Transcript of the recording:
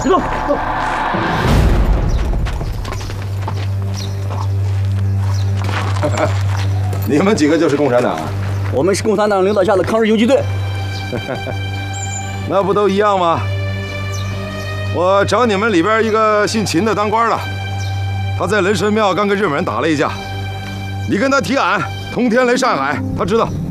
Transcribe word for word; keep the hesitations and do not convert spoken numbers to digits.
走走。 你们几个就是共产党？ 我们是共产党领导下的抗日游击队。 那不都一样吗？我找你们里边一个姓秦的当官了，他在雷神庙刚跟日本人打了一架，你跟他提案，通天雷上海，他知道。